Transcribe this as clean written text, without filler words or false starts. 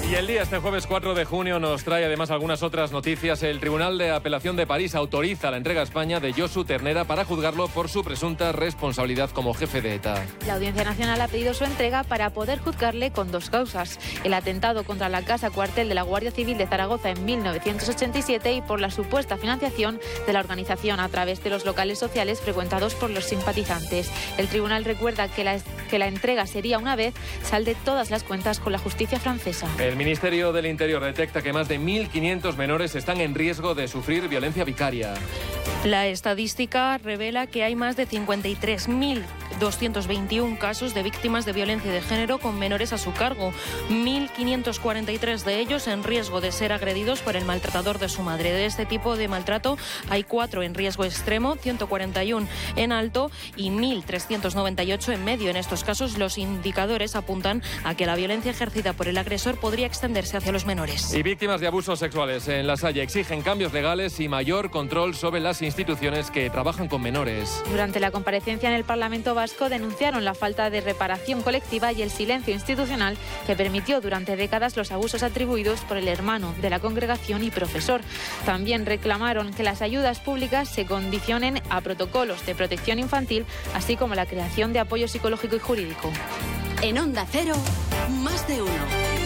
Y el día, este jueves 4 de junio, nos trae además algunas otras noticias. El Tribunal de Apelación de París autoriza la entrega a España de Josu Ternera para juzgarlo por su presunta responsabilidad como jefe de ETA. La Audiencia Nacional ha pedido su entrega para poder juzgarle con dos causas: el atentado contra la casa cuartel de la Guardia Civil de Zaragoza en 1987 y por la supuesta financiación de la organización a través de los locales sociales frecuentados por los simpatizantes. El tribunal recuerda que la entrega sería una vez salde todas las cuentas con la justicia francesa. El Ministerio del Interior detecta que más de 1.500 menores están en riesgo de sufrir violencia vicaria. La estadística revela que hay más de 53.221 casos de víctimas de violencia de género con menores a su cargo, 1.543 de ellos en riesgo de ser agredidos por el maltratador de su madre. De este tipo de maltrato hay 4 en riesgo extremo, 141 en alto y 1.398 en medio. En estos casos, los indicadores apuntan a que la violencia ejercida por el agresor podría extenderse hacia los menores. Y víctimas de abusos sexuales en La Salle exigen cambios legales y mayor control sobre las instituciones que trabajan con menores. Durante la comparecencia en el Parlamento Vasco denunciaron la falta de reparación colectiva y el silencio institucional que permitió durante décadas los abusos atribuidos por el hermano de la congregación y profesor. También reclamaron que las ayudas públicas se condicionen a protocolos de protección infantil, así como la creación de apoyo psicológico y jurídico. En Onda Cero, más de uno.